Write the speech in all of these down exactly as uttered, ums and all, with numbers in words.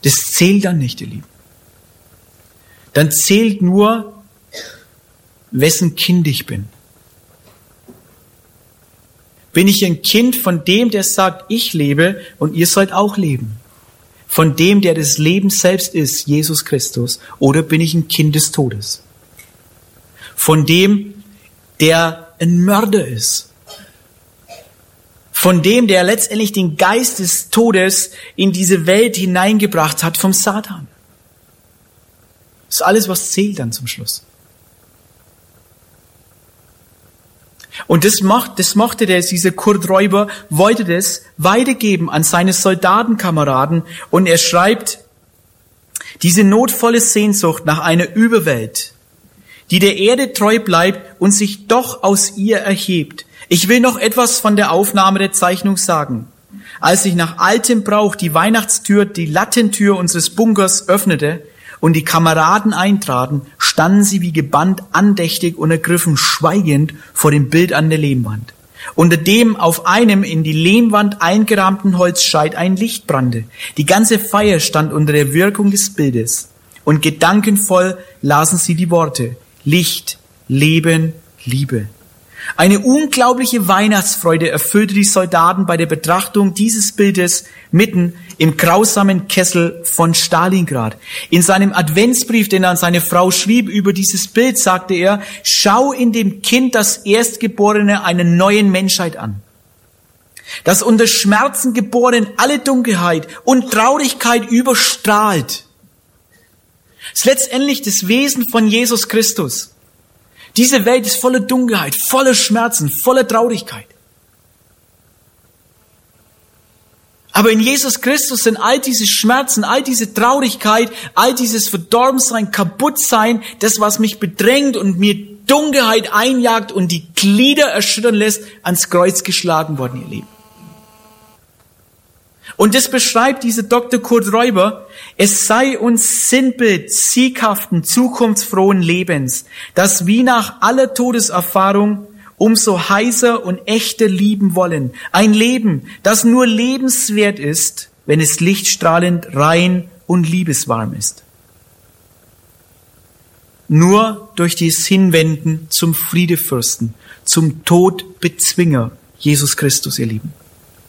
Das zählt dann nicht, ihr Lieben. Dann zählt nur, wessen Kind ich bin. Bin ich ein Kind von dem, der sagt, ich lebe und ihr sollt auch leben? Von dem, der das Leben selbst ist, Jesus Christus? Oder bin ich ein Kind des Todes? Von dem, der ein Mörder ist? Von dem, der letztendlich den Geist des Todes in diese Welt hineingebracht hat vom Satan? Das ist alles, was zählt dann zum Schluss. Und das macht, das mochte der, dieser Kurt Räuber, wollte das weitergeben an seine Soldatenkameraden. Und er schreibt, diese notvolle Sehnsucht nach einer Überwelt, die der Erde treu bleibt und sich doch aus ihr erhebt. Ich will noch etwas von der Aufnahme der Zeichnung sagen. Als ich nach altem Brauch die Weihnachtstür, die Lattentür unseres Bunkers öffnete und die Kameraden eintraten, standen sie wie gebannt, andächtig und ergriffen, schweigend vor dem Bild an der Lehmwand. Unter dem auf einem in die Lehmwand eingerahmten Holzscheit ein Licht brannte. Die ganze Feier stand unter der Wirkung des Bildes. Und gedankenvoll lasen sie die Worte: Licht, Leben, Liebe. Eine unglaubliche Weihnachtsfreude erfüllte die Soldaten bei der Betrachtung dieses Bildes mitten im grausamen Kessel von Stalingrad. In seinem Adventsbrief, den er an seine Frau schrieb über dieses Bild, sagte er: Schau in dem Kind das Erstgeborene einer neuen Menschheit an, das unter Schmerzen geboren alle Dunkelheit und Traurigkeit überstrahlt. Es ist letztendlich das Wesen von Jesus Christus. Diese Welt ist voller Dunkelheit, voller Schmerzen, voller Traurigkeit. Aber in Jesus Christus sind all diese Schmerzen, all diese Traurigkeit, all dieses Verdorbensein, Kaputtsein, das, was mich bedrängt und mir Dunkelheit einjagt und die Glieder erschüttern lässt, ans Kreuz geschlagen worden, ihr Lieben. Und das beschreibt dieser Doktor Kurt Räuber: Es sei uns Sinnbild sieghaften, zukunftsfrohen Lebens, das wie nach aller Todeserfahrung umso heißer und echter lieben wollen. Ein Leben, das nur lebenswert ist, wenn es lichtstrahlend, rein und liebeswarm ist. Nur durch dieses Hinwenden zum Friedefürsten, zum Todbezwinger, Jesus Christus, ihr Lieben.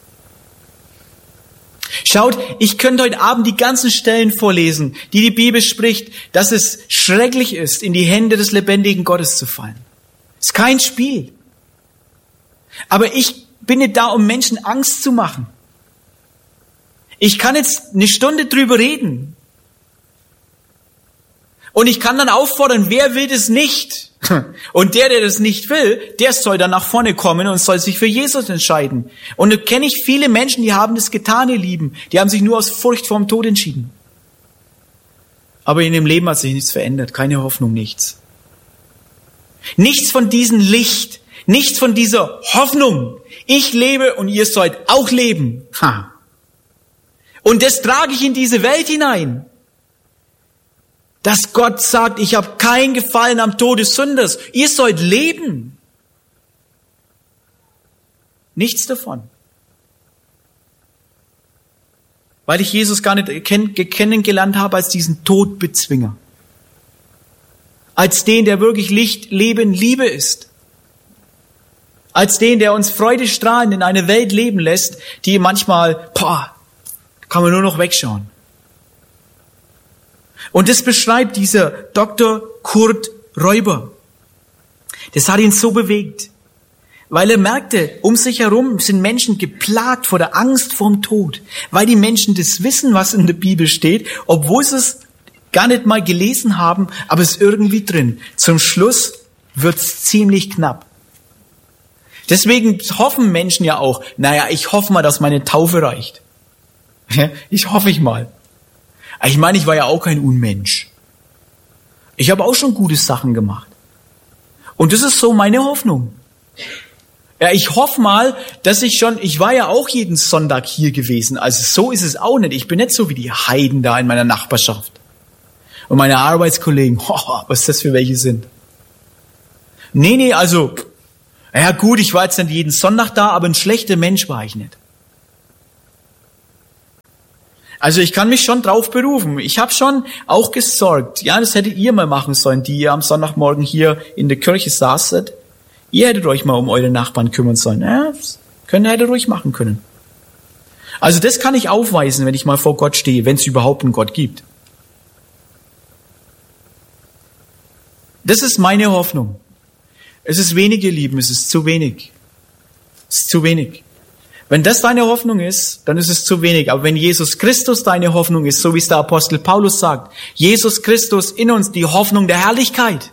Schaut, ich könnte heute Abend die ganzen Stellen vorlesen, die die Bibel spricht, dass es schrecklich ist, in die Hände des lebendigen Gottes zu fallen. Es ist kein Spiel. Aber ich bin nicht da, um Menschen Angst zu machen. Ich kann jetzt eine Stunde drüber reden. Und ich kann dann auffordern, wer will das nicht? Und der, der das nicht will, der soll dann nach vorne kommen und soll sich für Jesus entscheiden. Und da kenne ich viele Menschen, die haben das getan, ihr Lieben. Die haben sich nur aus Furcht vor dem Tod entschieden. Aber in dem Leben hat sich nichts verändert. Keine Hoffnung, nichts. Nichts von diesem Licht. Nichts von dieser Hoffnung. Ich lebe und ihr sollt auch leben. Ha. Und das trage ich in diese Welt hinein. Dass Gott sagt, ich habe kein Gefallen am Tod des Sünders. Ihr sollt leben. Nichts davon. Weil ich Jesus gar nicht kennengelernt habe als diesen Todbezwinger. Als den, der wirklich Licht, Leben, Liebe ist. Als den, der uns freudestrahlend in eine Welt leben lässt, die manchmal, boah, kann man nur noch wegschauen. Und das beschreibt dieser Doktor Kurt Räuber. Das hat ihn so bewegt, weil er merkte, um sich herum sind Menschen geplagt vor der Angst vorm Tod, weil die Menschen das wissen, was in der Bibel steht, obwohl sie es gar nicht mal gelesen haben, aber es ist irgendwie drin. Zum Schluss wird's ziemlich knapp. Deswegen hoffen Menschen ja auch, naja, ich hoffe mal, dass meine Taufe reicht. Ich hoffe ich mal. Ich meine, ich war ja auch kein Unmensch. Ich habe auch schon gute Sachen gemacht. Und das ist so meine Hoffnung. Ja, ich hoffe mal, dass ich schon, ich war ja auch jeden Sonntag hier gewesen. Also so ist es auch nicht. Ich bin nicht so wie die Heiden da in meiner Nachbarschaft. Und meine Arbeitskollegen, oh, was das für welche sind. Nee, nee, also, ja gut, ich war jetzt nicht jeden Sonntag da, aber ein schlechter Mensch war ich nicht. Also ich kann mich schon drauf berufen. Ich habe schon auch gesorgt. Ja, das hättet ihr mal machen sollen, die ihr am Sonntagmorgen hier in der Kirche saßet. Ihr hättet euch mal um eure Nachbarn kümmern sollen. Ja, das könnt ihr hättet ruhig machen können. Also das kann ich aufweisen, wenn ich mal vor Gott stehe, wenn es überhaupt einen Gott gibt. Das ist meine Hoffnung. Es ist wenig, ihr Lieben, es ist zu wenig. Es ist zu wenig. Wenn das deine Hoffnung ist, dann ist es zu wenig. Aber wenn Jesus Christus deine Hoffnung ist, so wie es der Apostel Paulus sagt, Jesus Christus in uns, die Hoffnung der Herrlichkeit.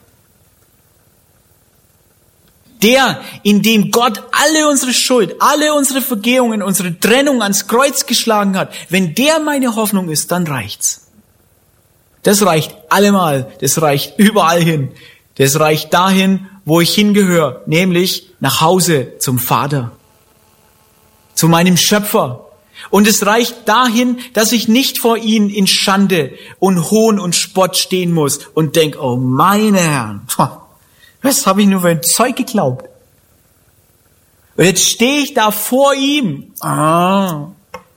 Der, in dem Gott alle unsere Schuld, alle unsere Vergehungen, unsere Trennung ans Kreuz geschlagen hat, wenn der meine Hoffnung ist, dann reicht's. Das reicht allemal, das reicht überall hin. Das reicht dahin, wo ich hingehöre, nämlich nach Hause zum Vater, zu meinem Schöpfer. Und es reicht dahin, dass ich nicht vor ihm in Schande und Hohn und Spott stehen muss und denk, oh meine Herren, was habe ich nur für ein Zeug geglaubt? Und jetzt stehe ich da vor ihm. Ah.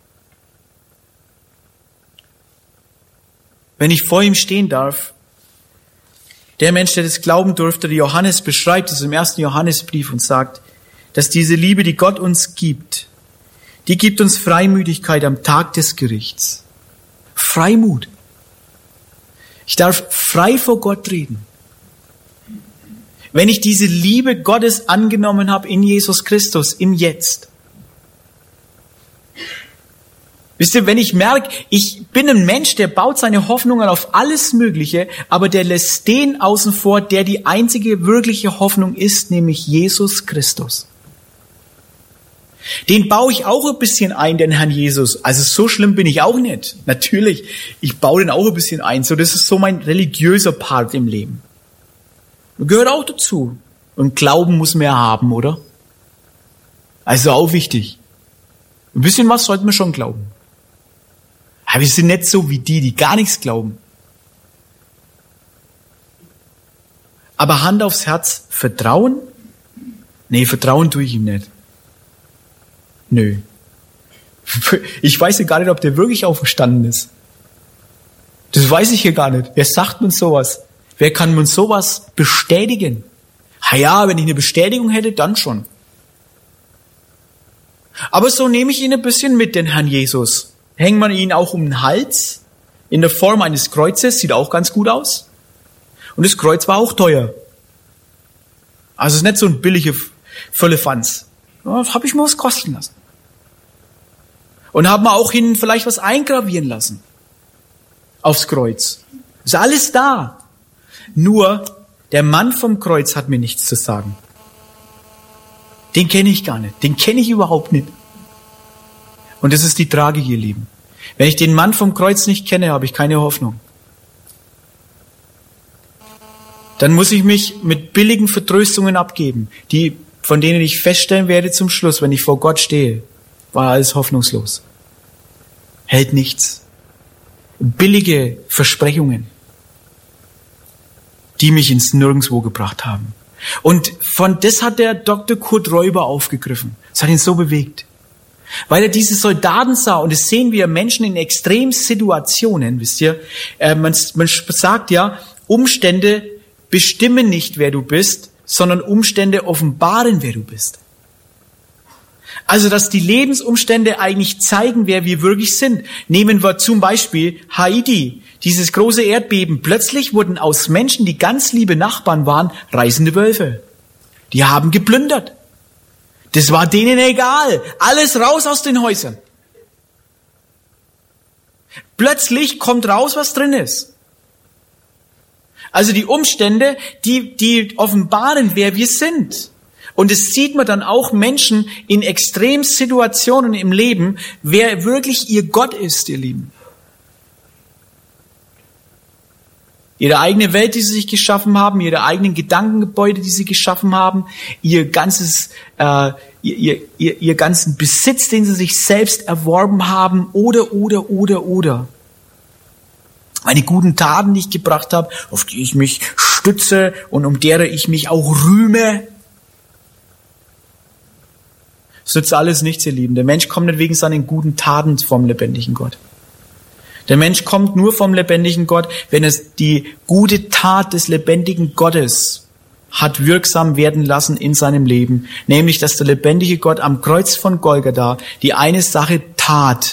Wenn ich vor ihm stehen darf, der Mensch, der das glauben durfte, der Johannes beschreibt es im ersten Johannesbrief und sagt, dass diese Liebe, die Gott uns gibt, die gibt uns Freimütigkeit am Tag des Gerichts. Freimut. Ich darf frei vor Gott reden. Wenn ich diese Liebe Gottes angenommen habe in Jesus Christus, im Jetzt. Wisst ihr, wenn ich merke, ich bin ein Mensch, der baut seine Hoffnungen auf alles Mögliche, aber der lässt den außen vor, der die einzige wirkliche Hoffnung ist, nämlich Jesus Christus. Den baue ich auch ein bisschen ein, den Herrn Jesus. Also so schlimm bin ich auch nicht. Natürlich, ich baue den auch ein bisschen ein. So, das ist so mein religiöser Part im Leben. Gehört auch dazu. Und Glauben muss man ja haben, oder? Also auch wichtig. Ein bisschen was sollten wir schon glauben. Aber wir sind nicht so wie die, die gar nichts glauben. Aber Hand aufs Herz, Vertrauen? Nee, Vertrauen tue ich ihm nicht. Nö. Ich weiß ja gar nicht, ob der wirklich auferstanden ist. Das weiß ich hier gar nicht. Wer sagt uns sowas? Wer kann uns sowas bestätigen? Ha ja, wenn ich eine Bestätigung hätte, dann schon. Aber so nehme ich ihn ein bisschen mit, den Herrn Jesus. Hängt man ihn auch um den Hals, in der Form eines Kreuzes, sieht auch ganz gut aus. Und das Kreuz war auch teuer. Also es ist nicht so ein billiger Völlefanz. Ja, das habe ich mir was kosten lassen. Und haben wir auch hinten vielleicht was eingravieren lassen. Aufs Kreuz. Ist alles da. Nur, der Mann vom Kreuz hat mir nichts zu sagen. Den kenne ich gar nicht. Den kenne ich überhaupt nicht. Und das ist die Tragik, ihr Lieben. Wenn ich den Mann vom Kreuz nicht kenne, habe ich keine Hoffnung. Dann muss ich mich mit billigen Vertröstungen abgeben, die, von denen ich feststellen werde zum Schluss, wenn ich vor Gott stehe, war alles hoffnungslos. Hält nichts. Billige Versprechungen, die mich ins Nirgendwo gebracht haben. Und von das hat der Doktor Kurt Räuber aufgegriffen. Das hat ihn so bewegt. Weil er diese Soldaten sah, und das sehen wir Menschen in Extremsituationen, wisst ihr, äh, man, man sagt ja, Umstände bestimmen nicht, wer du bist, sondern Umstände offenbaren, wer du bist. Also, dass die Lebensumstände eigentlich zeigen, wer wir wirklich sind. Nehmen wir zum Beispiel Haiti, dieses große Erdbeben. Plötzlich wurden aus Menschen, die ganz liebe Nachbarn waren, reißende Wölfe. Die haben geplündert. Das war denen egal. Alles raus aus den Häusern. Plötzlich kommt raus, was drin ist. Also die Umstände, die, die offenbaren, wer wir sind. Und es sieht man dann auch Menschen in Extremsituationen im Leben, wer wirklich ihr Gott ist, ihr Lieben. Ihre eigene Welt, die sie sich geschaffen haben, ihre eigenen Gedankengebäude, die sie geschaffen haben, ihr ganzes, äh, ihr, ihr, ihr, ihr ganzen Besitz, den sie sich selbst erworben haben, oder, oder, oder, oder. Meine guten Taten, die ich gebracht habe, auf die ich mich stütze und um derer ich mich auch rühme. Das nützt alles nichts, ihr Lieben. Der Mensch kommt nicht wegen seinen guten Taten vom lebendigen Gott. Der Mensch kommt nur vom lebendigen Gott, wenn es die gute Tat des lebendigen Gottes hat wirksam werden lassen in seinem Leben. Nämlich, dass der lebendige Gott am Kreuz von Golgatha die eine Sache tat.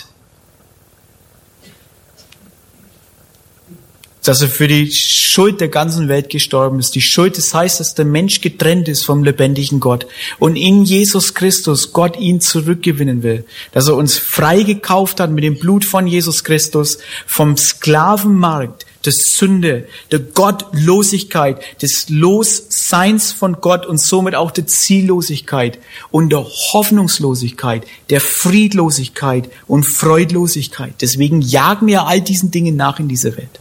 Dass er für die Schuld der ganzen Welt gestorben ist. Die Schuld, das heißt, dass der Mensch getrennt ist vom lebendigen Gott. Und in Jesus Christus Gott ihn zurückgewinnen will. Dass er uns freigekauft hat mit dem Blut von Jesus Christus vom Sklavenmarkt der Sünde, der Gottlosigkeit, des Losseins von Gott und somit auch der Ziellosigkeit und der Hoffnungslosigkeit, der Friedlosigkeit und Freudlosigkeit. Deswegen jagen wir all diesen Dingen nach in dieser Welt.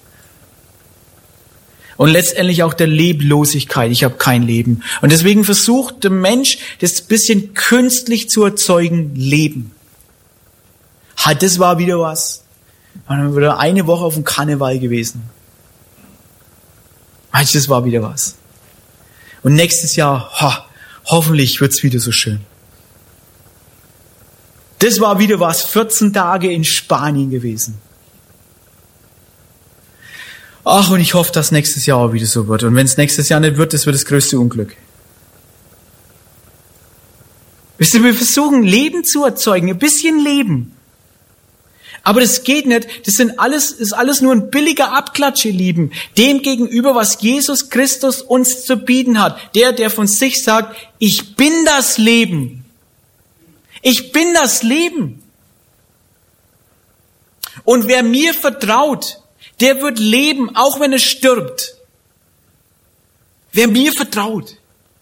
Und letztendlich auch der Leblosigkeit. Ich habe kein Leben. Und deswegen versucht der Mensch, das bisschen künstlich zu erzeugen, Leben. Halt, das war wieder was. Und dann wieder eine Woche auf dem Karneval gewesen. Halt, das war wieder was. Und nächstes Jahr, ho, hoffentlich wird's wieder so schön. Das war wieder was. vierzehn Tage in Spanien gewesen. Ach, und ich hoffe, dass nächstes Jahr auch wieder so wird. Und wenn es nächstes Jahr nicht wird, das wird das größte Unglück. Wisst ihr, wir versuchen, Leben zu erzeugen, ein bisschen Leben. Aber das geht nicht. Das sind alles, ist alles nur ein billiger Abklatsch, ihr Lieben. Dem gegenüber, was Jesus Christus uns zu bieten hat. Der, der von sich sagt, ich bin das Leben. Ich bin das Leben. Und wer mir vertraut, der wird leben, auch wenn er stirbt. Wer mir vertraut,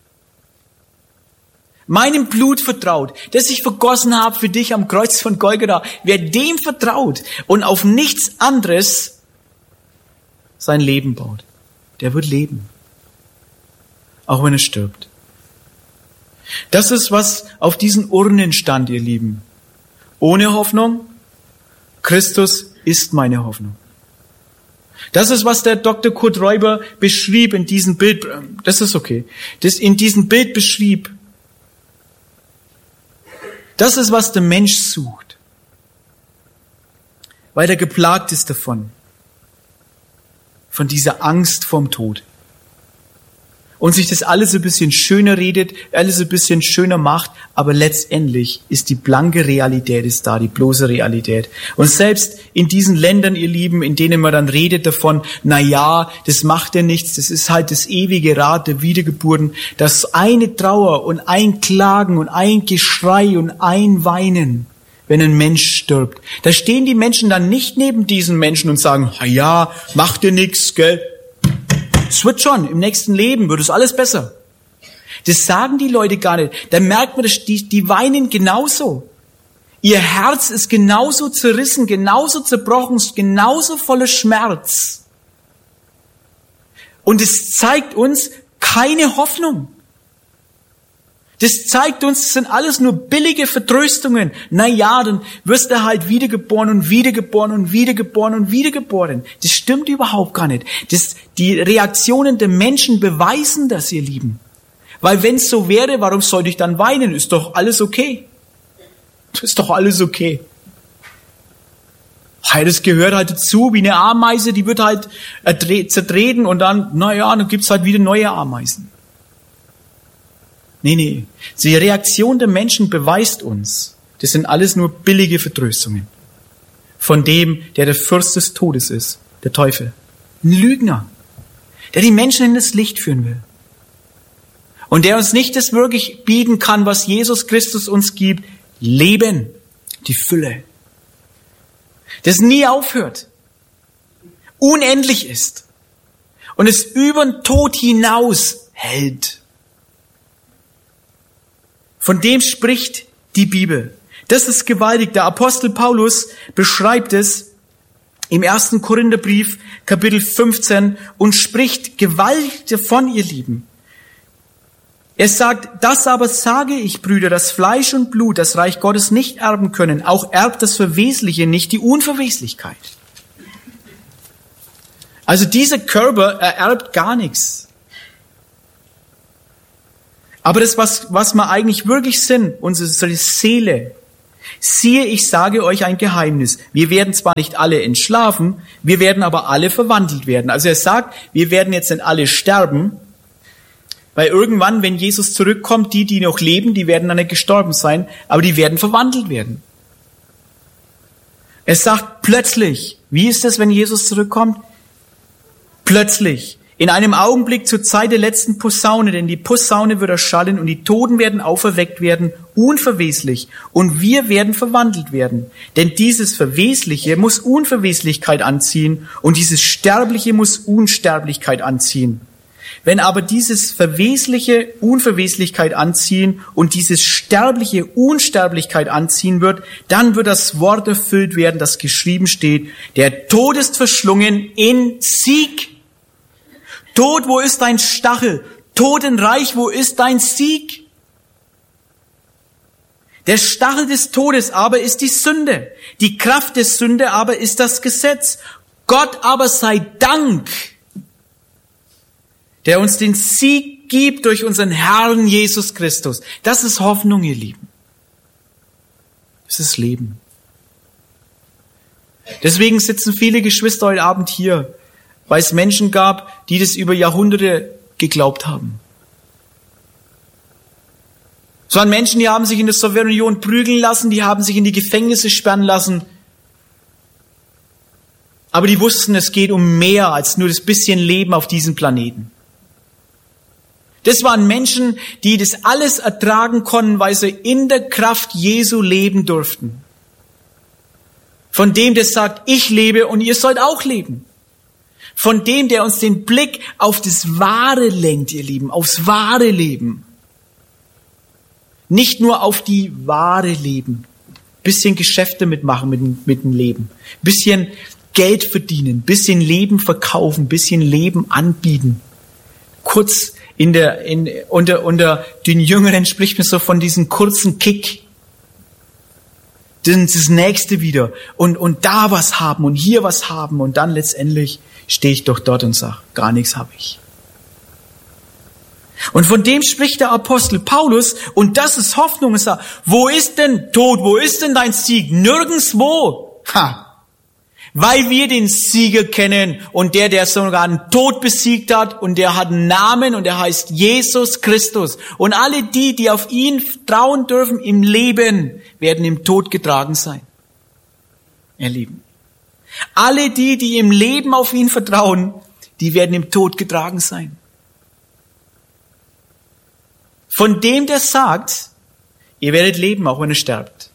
meinem Blut vertraut, das ich vergossen habe für dich am Kreuz von Golgatha, wer dem vertraut und auf nichts anderes sein Leben baut, der wird leben, auch wenn er stirbt. Das ist, was auf diesen Urnen stand, ihr Lieben. Ohne Hoffnung, Christus ist meine Hoffnung. Das ist, was der Doktor Kurt Räuber beschrieb in diesem Bild. Das ist okay. Das in diesem Bild beschrieb. Das ist, was der Mensch sucht. Weil er geplagt ist davon. Von dieser Angst vorm Tod. Und sich das alles ein bisschen schöner redet, alles ein bisschen schöner macht, aber letztendlich ist die blanke Realität ist da, die bloße Realität. Und selbst in diesen Ländern, ihr Lieben, in denen man dann redet davon, na ja, das macht ja nichts, das ist halt das ewige Rad der Wiedergeburten, dass eine Trauer und ein Klagen und ein Geschrei und ein Weinen, wenn ein Mensch stirbt. Da stehen die Menschen dann nicht neben diesen Menschen und sagen, na ja, macht dir nichts, gell? Es wird schon, im nächsten Leben wird es alles besser. Das sagen die Leute gar nicht. Da merkt man, die, die weinen genauso. Ihr Herz ist genauso zerrissen, genauso zerbrochen, genauso voller Schmerz. Und es zeigt uns keine Hoffnung. Das zeigt uns, es sind alles nur billige Vertröstungen. Na ja, dann wirst du halt wiedergeboren und wiedergeboren und wiedergeboren und wiedergeboren. Das stimmt überhaupt gar nicht. Das, die Reaktionen der Menschen beweisen das, ihr Lieben. Weil wenn es so wäre, warum sollte ich dann weinen? Ist doch alles okay. Ist doch alles okay. Das gehört halt dazu, wie eine Ameise, die wird halt zertreten und dann, na ja, dann gibt's halt wieder neue Ameisen. Nee, nee. Die Reaktion der Menschen beweist uns, das sind alles nur billige Vertröstungen. Von dem, der der Fürst des Todes ist, der Teufel. Ein Lügner, der die Menschen in das Licht führen will. Und der uns nicht das wirklich bieten kann, was Jesus Christus uns gibt. Leben, die Fülle. Das nie aufhört. Unendlich ist. Und es über den Tod hinaus hält. Von dem spricht die Bibel. Das ist gewaltig. Der Apostel Paulus beschreibt es im ersten Korintherbrief, Kapitel fünfzehn, und spricht gewaltig davon, ihr Lieben. Er sagt, das aber sage ich, Brüder, dass Fleisch und Blut das Reich Gottes nicht erben können. Auch erbt das Verwesliche nicht die Unverweslichkeit. Also dieser Körper ererbt gar nichts. Aber das, was, was wir eigentlich wirklich sind, unsere Seele, Siehe, ich sage euch ein Geheimnis. Wir werden zwar nicht alle entschlafen, wir werden aber alle verwandelt werden. Also er sagt, wir werden jetzt nicht alle sterben, weil irgendwann, wenn Jesus zurückkommt, die, die noch leben, die werden dann nicht gestorben sein, aber die werden verwandelt werden. Er sagt plötzlich, wie ist es, wenn Jesus zurückkommt? Plötzlich. In einem Augenblick zur Zeit der letzten Posaune, denn die Posaune wird erschallen und die Toten werden auferweckt werden, unverweslich, und wir werden verwandelt werden. Denn dieses Verwesliche muss Unverweslichkeit anziehen und dieses Sterbliche muss Unsterblichkeit anziehen. Wenn aber dieses Verwesliche Unverweslichkeit anziehen und dieses Sterbliche Unsterblichkeit anziehen wird, dann wird das Wort erfüllt werden, das geschrieben steht, der Tod ist verschlungen in Sieg. Tod, wo ist dein Stachel? Totenreich, wo ist dein Sieg? Der Stachel des Todes aber ist die Sünde. Die Kraft der Sünde aber ist das Gesetz. Gott aber sei Dank, der uns den Sieg gibt durch unseren Herrn Jesus Christus. Das ist Hoffnung, ihr Lieben. Das ist Leben. Deswegen sitzen viele Geschwister heute Abend hier, weil es Menschen gab, die das über Jahrhunderte geglaubt haben. Es waren Menschen, die haben sich in der Sowjetunion prügeln lassen, die haben sich in die Gefängnisse sperren lassen. Aber die wussten, es geht um mehr als nur das bisschen Leben auf diesem Planeten. Das waren Menschen, die das alles ertragen konnten, weil sie in der Kraft Jesu leben durften. Von dem, der sagt, ich lebe und ihr sollt auch leben. Von dem, der uns den Blick auf das Wahre lenkt, ihr Lieben, aufs wahre Leben. Nicht nur auf die wahre Leben. Bisschen Geschäfte mitmachen mit, mit dem Leben. Bisschen Geld verdienen, bisschen Leben verkaufen, bisschen Leben anbieten. Kurz in der, in, unter, unter den Jüngeren spricht man so von diesem kurzen Kick. Das, das nächste wieder. Und, und da was haben und hier was haben und dann letztendlich stehe ich doch dort und sage, gar nichts habe ich. Und von dem spricht der Apostel Paulus, und das ist Hoffnung. Er sagt, wo ist denn Tod, wo ist denn dein Sieg? Nirgendswo. Ha. Weil wir den Sieger kennen und der, der sogar den Tod besiegt hat, und der hat einen Namen und der heißt Jesus Christus. Und alle die, die auf ihn trauen dürfen im Leben, werden im Tod getragen sein. Ihr Lieben. Alle die, die im Leben auf ihn vertrauen, die werden im Tod getragen sein. Von dem, der sagt, ihr werdet leben, auch wenn ihr sterbt.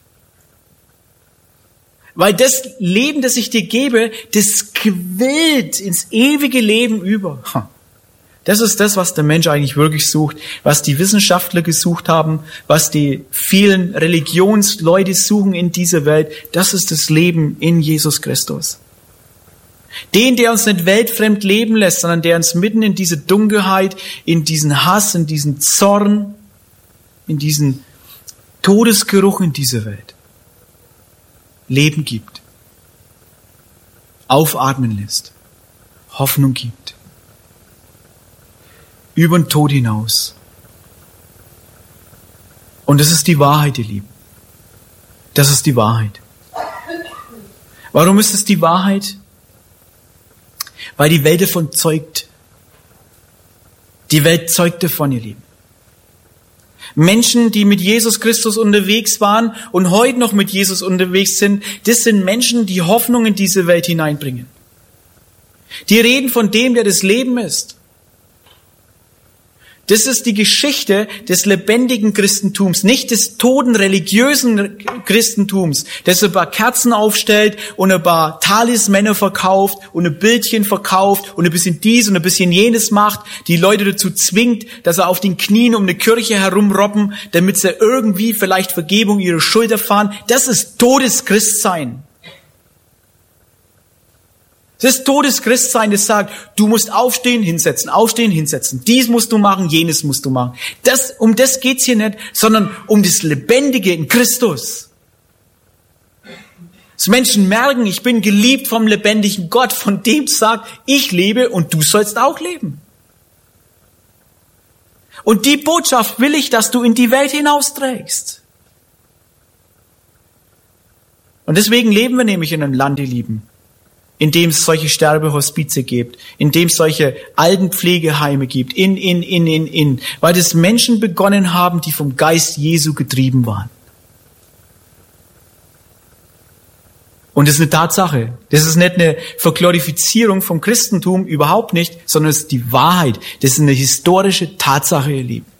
Weil das Leben, das ich dir gebe, das quillt ins ewige Leben über. Das ist das, was der Mensch eigentlich wirklich sucht, was die Wissenschaftler gesucht haben, was die vielen Religionsleute suchen in dieser Welt. Das ist das Leben in Jesus Christus. Den, der uns nicht weltfremd leben lässt, sondern der uns mitten in diese Dunkelheit, in diesen Hass, in diesen Zorn, in diesen Todesgeruch in dieser Welt Leben gibt, aufatmen lässt, Hoffnung gibt. Über den Tod hinaus. Und das ist die Wahrheit, ihr Lieben. Das ist die Wahrheit. Warum ist es die Wahrheit? Weil die Welt davon zeugt. Die Welt zeugt davon, ihr Lieben. Menschen, die mit Jesus Christus unterwegs waren und heute noch mit Jesus unterwegs sind, das sind Menschen, die Hoffnung in diese Welt hineinbringen. Die reden von dem, der das Leben ist. Das ist die Geschichte des lebendigen Christentums, nicht des toten religiösen Christentums, das ein paar Kerzen aufstellt und ein paar Talismänner verkauft und ein Bildchen verkauft und ein bisschen dies und ein bisschen jenes macht, die Leute dazu zwingt, dass sie auf den Knien um eine Kirche herumrobben, damit sie irgendwie vielleicht Vergebung ihrer Schuld erfahren. Das ist totes Christsein. Das ist totes Christsein, das sagt, du musst aufstehen, hinsetzen, aufstehen, hinsetzen. Dies musst du machen, jenes musst du machen. Das, um das geht's hier nicht, sondern um das Lebendige in Christus. Dass Menschen merken, ich bin geliebt vom lebendigen Gott, von dem sagt, ich lebe und du sollst auch leben. Und die Botschaft will ich, dass du in die Welt hinausträgst. Und deswegen leben wir nämlich in einem Land, ihr Lieben, in dem es solche Sterbehospize gibt, in dem es solche Altenpflegeheime gibt, in, in, in, in, in, weil das Menschen begonnen haben, die vom Geist Jesu getrieben waren. Und das ist eine Tatsache. Das ist nicht eine Verglorifizierung vom Christentum, überhaupt nicht, sondern es ist die Wahrheit. Das ist eine historische Tatsache, ihr Lieben.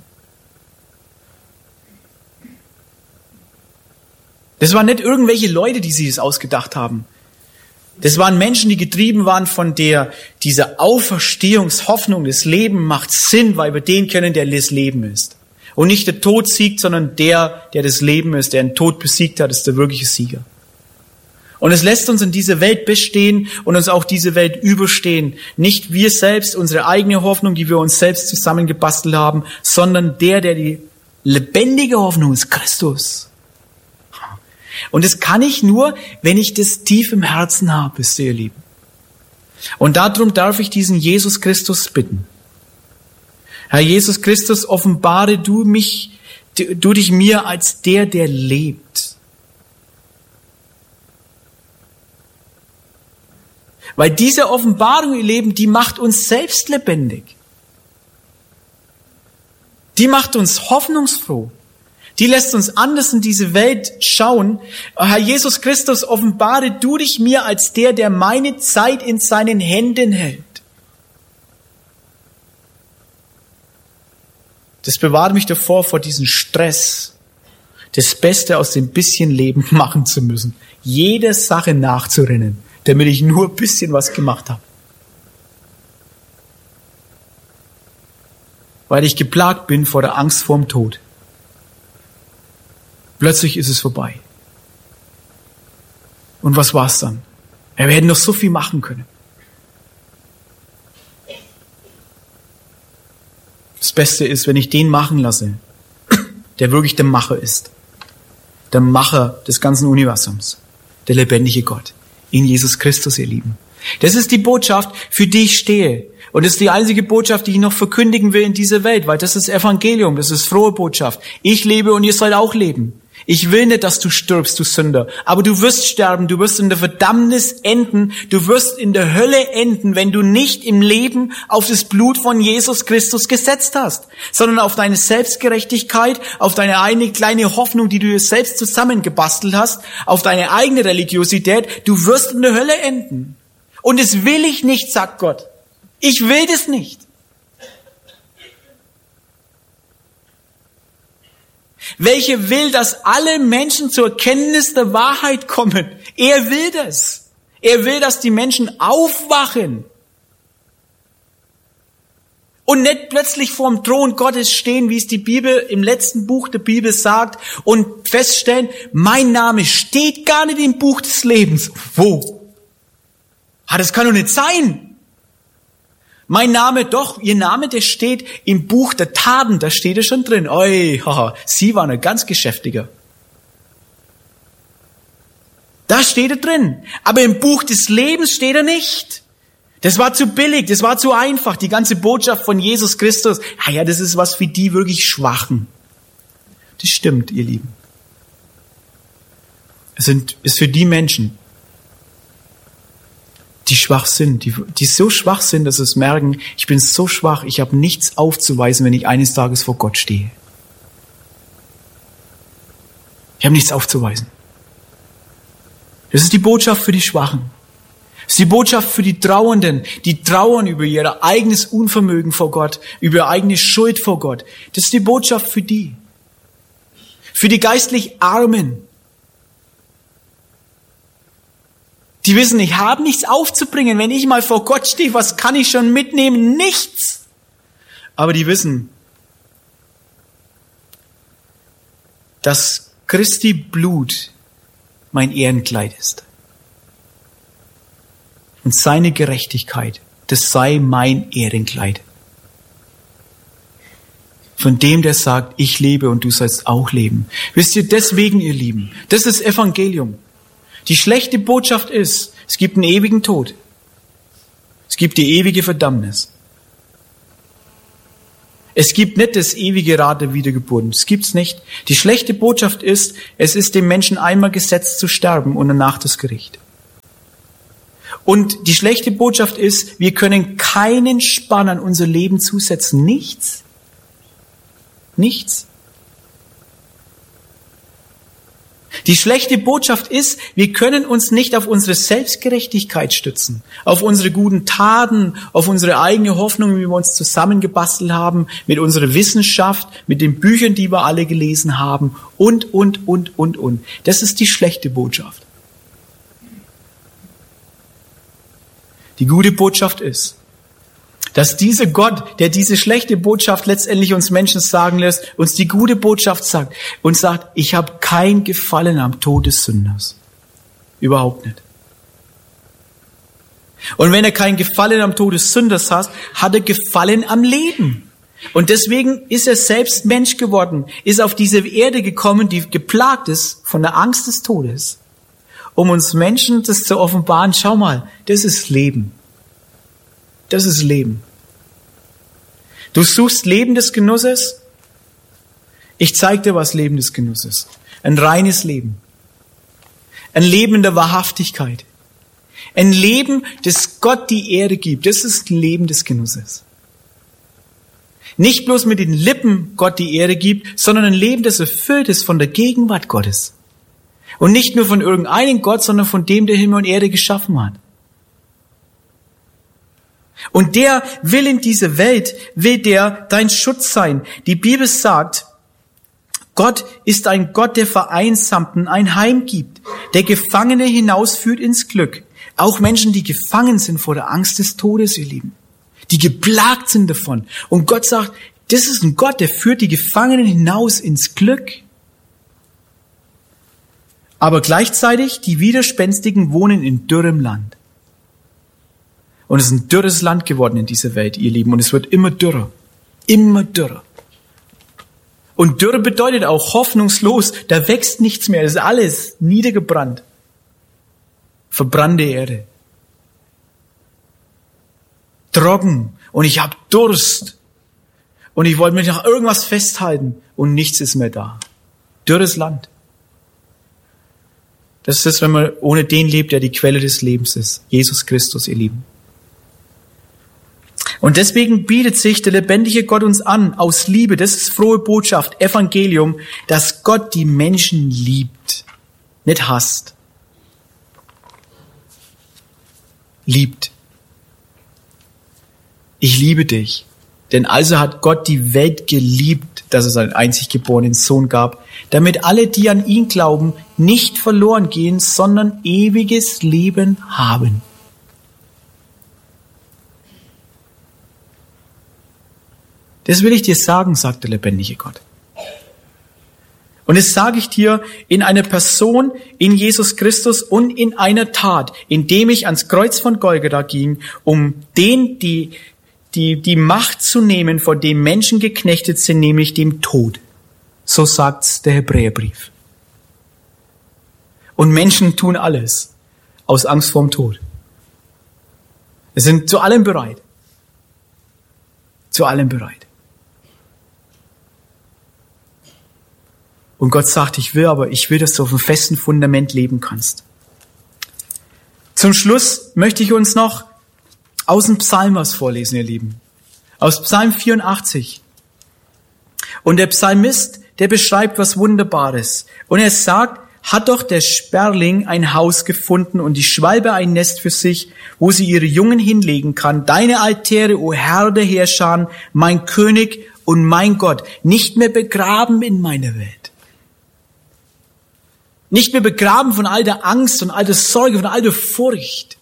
Das waren nicht irgendwelche Leute, die sich das ausgedacht haben. Das waren Menschen, die getrieben waren von der, dieser Auferstehungshoffnung. Das Leben macht Sinn, weil wir den kennen, der das Leben ist. Und nicht der Tod siegt, sondern der, der das Leben ist, der den Tod besiegt hat, ist der wirkliche Sieger. Und es lässt uns in dieser Welt bestehen und uns auch diese Welt überstehen. Nicht wir selbst, unsere eigene Hoffnung, die wir uns selbst zusammengebastelt haben, sondern der, der die lebendige Hoffnung ist, Christus. Und das kann ich nur, wenn ich das tief im Herzen habe, wisst ihr, ihr Lieben. Und darum darf ich diesen Jesus Christus bitten. Herr Jesus Christus, offenbare du mich, du dich mir als der, der lebt. Weil diese Offenbarung, ihr Leben, die macht uns selbst lebendig. Die macht uns hoffnungsfroh. Die lässt uns anders in diese Welt schauen. Herr Jesus Christus, offenbare du dich mir als der, der meine Zeit in seinen Händen hält. Das bewahrt mich davor, vor diesem Stress, das Beste aus dem bisschen Leben machen zu müssen. Jede Sache nachzurennen, damit ich nur ein bisschen was gemacht habe. Weil ich geplagt bin vor der Angst vorm Tod. Plötzlich ist es vorbei. Und was war's dann? Ja, wir hätten noch so viel machen können. Das Beste ist, wenn ich den machen lasse, der wirklich der Macher ist. Der Macher des ganzen Universums. Der lebendige Gott. In Jesus Christus, ihr Lieben. Das ist die Botschaft, für die ich stehe. Und das ist die einzige Botschaft, die ich noch verkündigen will in dieser Welt, weil das ist Evangelium, das ist frohe Botschaft. Ich lebe und ihr sollt auch leben. Ich will nicht, dass du stirbst, du Sünder. Aber du wirst sterben, du wirst in der Verdammnis enden, du wirst in der Hölle enden, wenn du nicht im Leben auf das Blut von Jesus Christus gesetzt hast, sondern auf deine Selbstgerechtigkeit, auf deine eigene kleine Hoffnung, die du dir selbst zusammengebastelt hast, auf deine eigene Religiosität. Du wirst in der Hölle enden. Und das will ich nicht, sagt Gott. Ich will das nicht. Welcher will, dass alle Menschen zur Kenntnis der Wahrheit kommen? Er will das. Er will, dass die Menschen aufwachen und nicht plötzlich vorm Thron Gottes stehen, wie es die Bibel im letzten Buch der Bibel sagt, und feststellen, mein Name steht gar nicht im Buch des Lebens. Wo? Ah, das kann doch nicht sein. Mein Name, doch, ihr Name, der steht im Buch der Taten, da steht er schon drin. Oi, haha, sie waren ein ganz Geschäftiger. Da steht er drin. Aber im Buch des Lebens steht er nicht. Das war zu billig, das war zu einfach. Die ganze Botschaft von Jesus Christus, ah ja, das ist was für die wirklich Schwachen. Das stimmt, ihr Lieben. Es sind, ist für die Menschen, die schwach sind, die, die so schwach sind, dass sie es merken, ich bin so schwach, ich habe nichts aufzuweisen, wenn ich eines Tages vor Gott stehe. Ich habe nichts aufzuweisen. Das ist die Botschaft für die Schwachen. Das ist die Botschaft für die Trauernden, die trauern über ihr eigenes Unvermögen vor Gott, über ihre eigene Schuld vor Gott. Das ist die Botschaft für die. Für die geistlich Armen. Die wissen, ich habe nichts aufzubringen. Wenn ich mal vor Gott stehe, was kann ich schon mitnehmen? Nichts. Aber die wissen, dass Christi Blut mein Ehrenkleid ist. Und seine Gerechtigkeit, das sei mein Ehrenkleid. Von dem, der sagt, ich lebe und du sollst auch leben. Wisst ihr, deswegen, ihr Lieben, das ist Evangelium. Die schlechte Botschaft ist, es gibt einen ewigen Tod. Es gibt die ewige Verdammnis. Es gibt nicht das ewige Rad der Wiedergeburt. Das gibt's nicht. Die schlechte Botschaft ist, es ist dem Menschen einmal gesetzt zu sterben und danach das Gericht. Und die schlechte Botschaft ist, wir können keinen Spann an unser Leben zusetzen. Nichts. Nichts. Die schlechte Botschaft ist, wir können uns nicht auf unsere Selbstgerechtigkeit stützen, auf unsere guten Taten, auf unsere eigene Hoffnung, wie wir uns zusammengebastelt haben, mit unserer Wissenschaft, mit den Büchern, die wir alle gelesen haben und, und, und, und, und. Das ist die schlechte Botschaft. Die gute Botschaft ist, dass dieser Gott, der diese schlechte Botschaft letztendlich uns Menschen sagen lässt, uns die gute Botschaft sagt und sagt, ich habe kein Gefallen am Tod des Sünders. Überhaupt nicht. Und wenn er kein Gefallen am Tod des Sünders hat, hat er Gefallen am Leben. Und deswegen ist er selbst Mensch geworden, ist auf diese Erde gekommen, die geplagt ist von der Angst des Todes, um uns Menschen das zu offenbaren. Schau mal, das ist Leben. Das ist Leben. Du suchst Leben des Genusses? Ich zeige dir, was Leben des Genusses ist. Ein reines Leben. Ein Leben in der Wahrhaftigkeit. Ein Leben, das Gott die Ehre gibt. Das ist ein Leben des Genusses. Nicht bloß mit den Lippen Gott die Ehre gibt, sondern ein Leben, das erfüllt ist von der Gegenwart Gottes. Und nicht nur von irgendeinem Gott, sondern von dem, der Himmel und Erde geschaffen hat. Und der will in dieser Welt, will der dein Schutz sein. Die Bibel sagt, Gott ist ein Gott, der Vereinsamten ein Heim gibt, der Gefangene hinausführt ins Glück. Auch Menschen, die gefangen sind vor der Angst des Todes, ihr Lieben, die geplagt sind davon. Und Gott sagt, das ist ein Gott, der führt die Gefangenen hinaus ins Glück. Aber gleichzeitig, die Widerspenstigen wohnen in dürrem Land. Und es ist ein dürres Land geworden in dieser Welt, ihr Lieben. Und es wird immer dürrer. Immer dürrer. Und Dürre bedeutet auch hoffnungslos. Da wächst nichts mehr. Das ist alles niedergebrannt. Verbrannte Erde. Trocken. Und ich habe Durst. Und ich wollte mich nach irgendwas festhalten. Und nichts ist mehr da. Dürres Land. Das ist es, wenn man ohne den lebt, der die Quelle des Lebens ist. Jesus Christus, ihr Lieben. Und deswegen bietet sich der lebendige Gott uns an, aus Liebe, das ist frohe Botschaft, Evangelium, dass Gott die Menschen liebt, nicht hasst. Liebt. Ich liebe dich. Denn also hat Gott die Welt geliebt, dass es seinen einzig geborenen Sohn gab, damit alle, die an ihn glauben, nicht verloren gehen, sondern ewiges Leben haben. Das will ich dir sagen, sagt der lebendige Gott. Und das sage ich dir in einer Person, in Jesus Christus und in einer Tat, indem ich ans Kreuz von Golgatha ging, um den, die, die, die Macht zu nehmen, vor dem Menschen geknechtet sind, nämlich dem Tod. So sagt's der Hebräerbrief. Und Menschen tun alles aus Angst vorm Tod. Sie sind zu allem bereit. Zu allem bereit. Und Gott sagt, ich will aber, ich will, dass du auf einem festen Fundament leben kannst. Zum Schluss möchte ich uns noch aus dem Psalm was vorlesen, ihr Lieben. Aus Psalm vierundachtzig. Und der Psalmist, der beschreibt was Wunderbares. Und er sagt, hat doch der Sperling ein Haus gefunden und die Schwalbe ein Nest für sich, wo sie ihre Jungen hinlegen kann. Deine Altäre, o Herr der Herrscher, mein König und mein Gott, nicht mehr begraben in meiner Welt. Nicht mehr begraben von all der Angst und all der Sorge, von all der Furcht,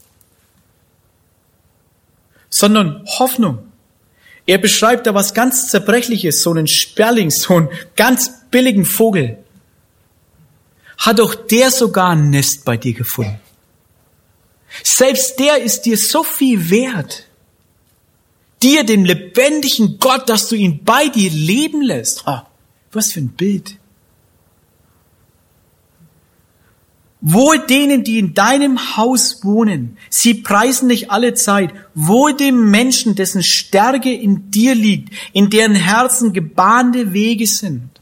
sondern Hoffnung. Er beschreibt da was ganz Zerbrechliches, so einen Sperling, so einen ganz billigen Vogel. Hat doch der sogar ein Nest bei dir gefunden. Selbst der ist dir so viel wert. Dir, dem lebendigen Gott, dass du ihn bei dir leben lässt. Ah, was für ein Bild. Wohl denen, die in deinem Haus wohnen. Sie preisen dich alle Zeit. Wohl dem Menschen, dessen Stärke in dir liegt, in deren Herzen gebahnte Wege sind.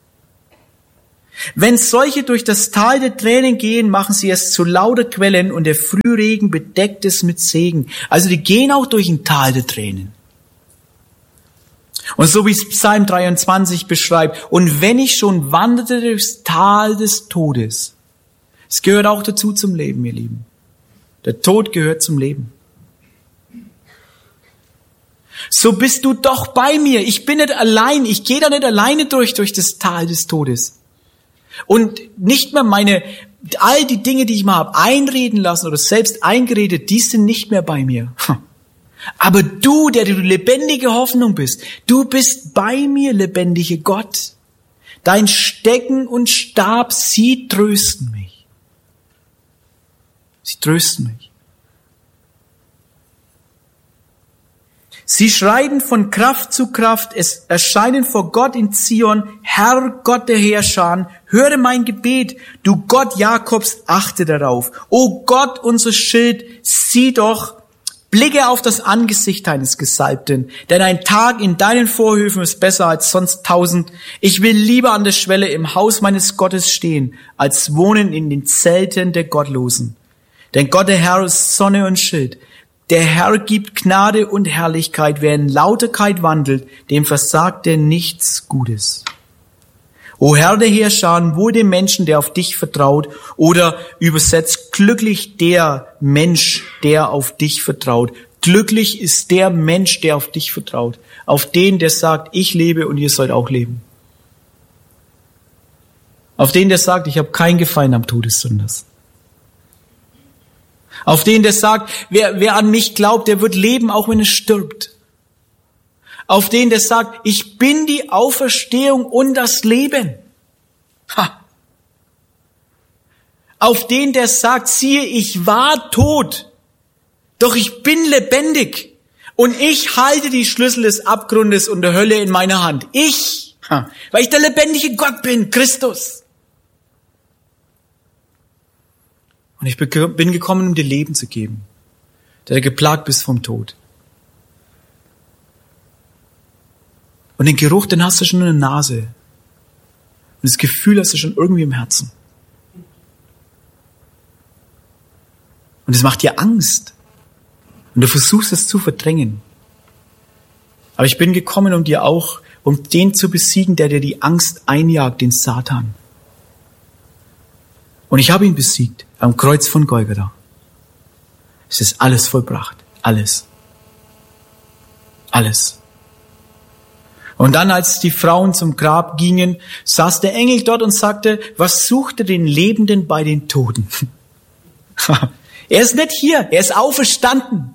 Wenn solche durch das Tal der Tränen gehen, machen sie es zu lauter Quellen und der Frühregen bedeckt es mit Segen. Also die gehen auch durch ein Tal der Tränen. Und so wie es Psalm dreiundzwanzig beschreibt, und wenn ich schon wanderte durchs Tal des Todes, es gehört auch dazu zum Leben, ihr Lieben. Der Tod gehört zum Leben. So bist du doch bei mir. Ich bin nicht allein. Ich gehe da nicht alleine durch, durch das Tal des Todes. Und nicht mehr meine, all die Dinge, die ich mal habe einreden lassen oder selbst eingeredet, die sind nicht mehr bei mir. Aber du, der du lebendige Hoffnung bist, du bist bei mir, lebendige Gott. Dein Stecken und Stab, sie trösten mich. Sie trösten mich. Sie schreiten von Kraft zu Kraft, es erscheinen vor Gott in Zion, Herr Gott der Heerscharen, höre mein Gebet, du Gott Jakobs, achte darauf. O Gott, unser Schild, sieh doch, blicke auf das Angesicht deines Gesalbten, denn ein Tag in deinen Vorhöfen ist besser als sonst tausend. Ich will lieber an der Schwelle im Haus meines Gottes stehen, als wohnen in den Zelten der Gottlosen. Denn Gott, der Herr, ist Sonne und Schild. Der Herr gibt Gnade und Herrlichkeit. Wer in Lauterkeit wandelt, dem versagt er nichts Gutes. O Herr der Heerscharen, wohl dem Menschen, der auf dich vertraut, oder übersetzt, glücklich der Mensch, der auf dich vertraut. Glücklich ist der Mensch, der auf dich vertraut. Auf den, der sagt, ich lebe und ihr sollt auch leben. Auf den, der sagt, ich habe keinen Gefallen am Tod des Sünders. Auf den, der sagt, wer, wer an mich glaubt, der wird leben, auch wenn er stirbt. Auf den, der sagt, ich bin die Auferstehung und das Leben. Ha. Auf den, der sagt, siehe, ich war tot, doch ich bin lebendig und ich halte die Schlüssel des Abgrundes und der Hölle in meiner Hand. Ich, ha. Weil ich der lebendige Gott bin, Christus. Und ich bin gekommen, um dir Leben zu geben, der du geplagt bist vom Tod. Und den Geruch, den hast du schon in der Nase. Und das Gefühl hast du schon irgendwie im Herzen. Und es macht dir Angst. Und du versuchst es zu verdrängen. Aber ich bin gekommen, um dir auch, um den zu besiegen, der dir die Angst einjagt, den Satan. Und ich habe ihn besiegt am Kreuz von Golgatha. Es ist alles vollbracht. Alles. Alles. Und dann, als die Frauen zum Grab gingen, saß der Engel dort und sagte, was sucht ihr den Lebenden bei den Toten? Er ist nicht hier, er ist auferstanden.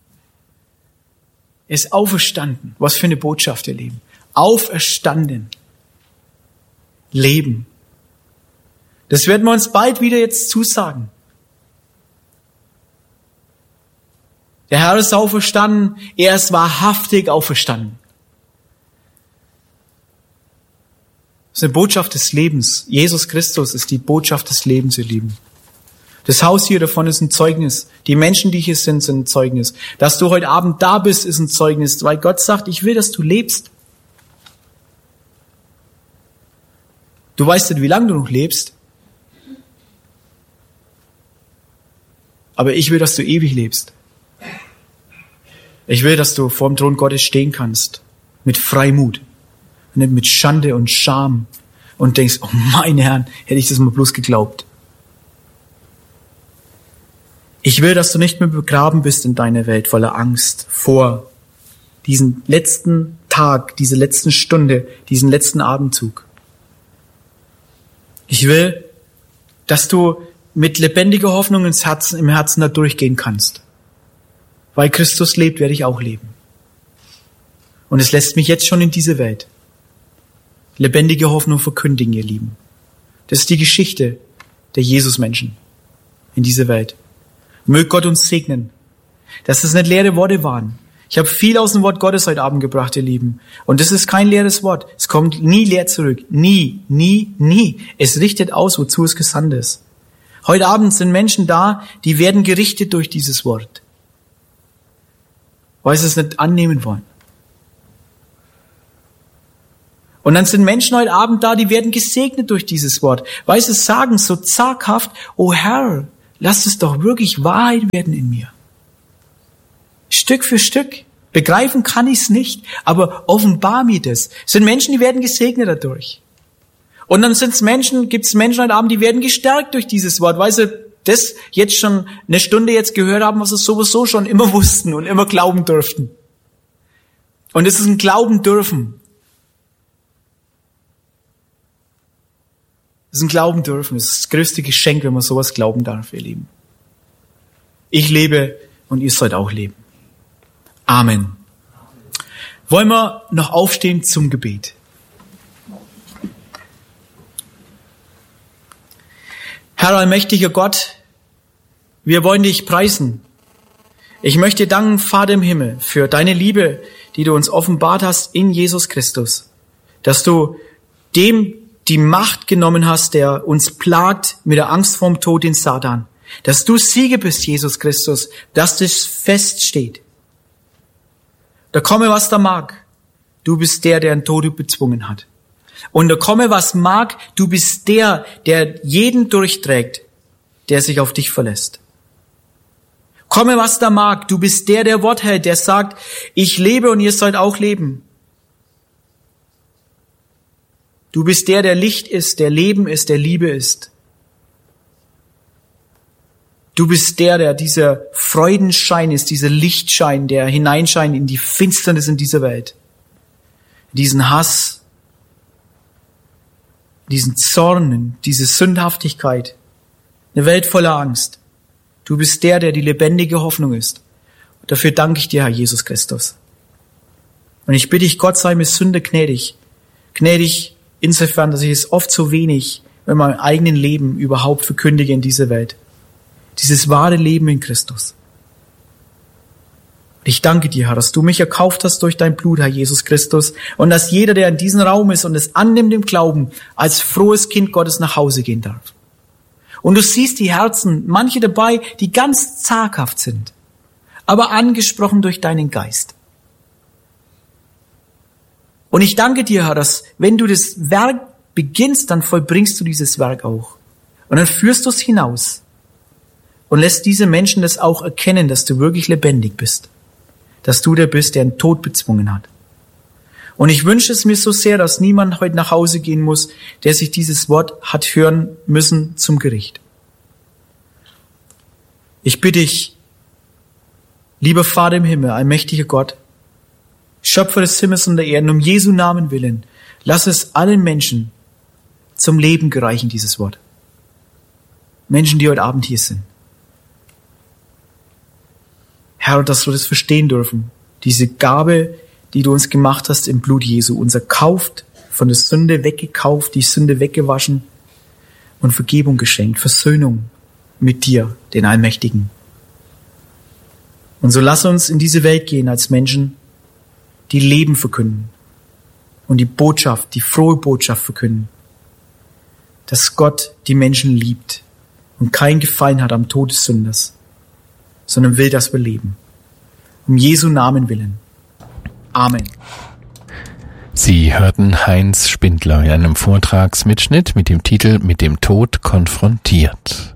Er ist auferstanden. Was für eine Botschaft, ihr Lieben. Auferstanden. Leben. Das werden wir uns bald wieder jetzt zusagen. Der Herr ist auferstanden, er ist wahrhaftig auferstanden. Das ist eine Botschaft des Lebens. Jesus Christus ist die Botschaft des Lebens, ihr Lieben. Das Haus hier davon ist ein Zeugnis. Die Menschen, die hier sind, sind ein Zeugnis. Dass du heute Abend da bist, ist ein Zeugnis, weil Gott sagt, ich will, dass du lebst. Du weißt nicht, wie lange du noch lebst. Aber ich will, dass du ewig lebst. Ich will, dass du vor dem Thron Gottes stehen kannst. Mit Freimut. Und nicht mit Schande und Scham. Und denkst, oh mein Herr, hätte ich das mal bloß geglaubt. Ich will, dass du nicht mehr begraben bist in deiner Welt voller Angst vor diesem letzten Tag, diese letzten Stunde, diesen letzten Atemzug. Ich will, dass du mit lebendiger Hoffnung ins Herzen, im Herzen da durchgehen kannst. Weil Christus lebt, werde ich auch leben. Und es lässt mich jetzt schon in diese Welt lebendige Hoffnung verkündigen, ihr Lieben. Das ist die Geschichte der Jesus-Menschen in dieser Welt. Möge Gott uns segnen, dass das nicht leere Worte waren. Ich habe viel aus dem Wort Gottes heute Abend gebracht, ihr Lieben. Und das ist kein leeres Wort. Es kommt nie leer zurück. Nie, nie, nie. Es richtet aus, wozu es gesandt ist. Heute Abend sind Menschen da, die werden gerichtet durch dieses Wort, weil sie es nicht annehmen wollen. Und dann sind Menschen heute Abend da, die werden gesegnet durch dieses Wort, weil sie sagen so zaghaft, oh Herr, lass es doch wirklich Wahrheit werden in mir. Stück für Stück. Begreifen kann ich es nicht, aber offenbar mir das. Es sind Menschen, die werden gesegnet dadurch. Und dann sind es Menschen, gibt es Menschen heute Abend, die werden gestärkt durch dieses Wort, weil sie das jetzt schon eine Stunde jetzt gehört haben, was sie sowieso schon immer wussten und immer glauben durften. Und es ist ein Glauben dürfen. Es ist ein Glauben dürfen. Es ist das größte Geschenk, wenn man sowas glauben darf, ihr Lieben. Ich lebe und ihr sollt auch leben. Amen. Wollen wir noch aufstehen zum Gebet? Herr allmächtiger Gott, wir wollen dich preisen. Ich möchte dir danken, Vater im Himmel, für deine Liebe, die du uns offenbart hast in Jesus Christus. Dass du dem die Macht genommen hast, der uns plagt mit der Angst vorm Tod, den Satan. Dass du Sieger bist, Jesus Christus, dass das feststeht. Da komme, was da mag. Du bist der, der den Tod bezwungen hat. Und da komme, was mag. Du bist der, der jeden durchträgt, der sich auf dich verlässt. Komme, was da mag. Du bist der, der Wort hält, der sagt, ich lebe und ihr sollt auch leben. Du bist der, der Licht ist, der Leben ist, der Liebe ist. Du bist der, der dieser Freudenschein ist, dieser Lichtschein, der hineinscheint in die Finsternis in dieser Welt. Diesen Hass, diesen Zorn, diese Sündhaftigkeit, eine Welt voller Angst. Du bist der, der die lebendige Hoffnung ist. Und dafür danke ich dir, Herr Jesus Christus. Und ich bitte dich, Gott sei mir Sünde gnädig. Gnädig insofern, dass ich es oft so wenig in meinem eigenen Leben überhaupt verkündige in dieser Welt. Dieses wahre Leben in Christus. Und ich danke dir, Herr, dass du mich erkauft hast durch dein Blut, Herr Jesus Christus, und dass jeder, der in diesem Raum ist und es annimmt im Glauben, als frohes Kind Gottes nach Hause gehen darf. Und du siehst die Herzen, manche dabei, die ganz zaghaft sind, aber angesprochen durch deinen Geist. Und ich danke dir, Herr, dass wenn du das Werk beginnst, dann vollbringst du dieses Werk auch. Und dann führst du es hinaus. Und lässt diese Menschen das auch erkennen, dass du wirklich lebendig bist. Dass du der bist, der den Tod bezwungen hat. Und ich wünsche es mir so sehr, dass niemand heute nach Hause gehen muss, der sich dieses Wort hat hören müssen zum Gericht. Ich bitte dich, lieber Vater im Himmel, allmächtiger Gott, Schöpfer des Himmels und der Erden, um Jesu Namen willen, lass es allen Menschen zum Leben gereichen, dieses Wort. Menschen, die heute Abend hier sind. Herr, dass wir das verstehen dürfen. Diese Gabe, die du uns gemacht hast im Blut Jesu. Uns erkauft, von der Sünde weggekauft, die Sünde weggewaschen und Vergebung geschenkt, Versöhnung mit dir, den Allmächtigen. Und so lass uns in diese Welt gehen als Menschen, die Leben verkünden und die Botschaft, die frohe Botschaft verkünden, dass Gott die Menschen liebt und kein Gefallen hat am Tod des Sünders, sondern will, dass wir leben. Um Jesu Namen willen. Amen. Sie hörten Heinz Spindler in einem Vortragsmitschnitt mit dem Titel »Mit dem Tod konfrontiert«.